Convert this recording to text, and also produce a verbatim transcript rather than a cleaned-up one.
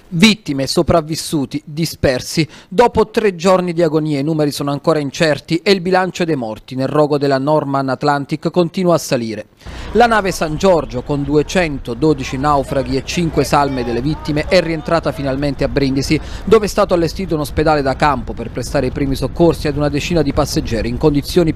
Vittime, sopravvissuti, dispersi. Dopo tre giorni di agonia i numeri sono ancora incerti e il bilancio dei morti nel rogo della Norman Atlantic continua a salire. La nave San Giorgio, con duecentododici naufraghi e cinque salme delle vittime, è rientrata finalmente a Brindisi, dove è stato allestito un ospedale da campo per prestare i primi soccorsi ad una decina di passeggeri in condizioni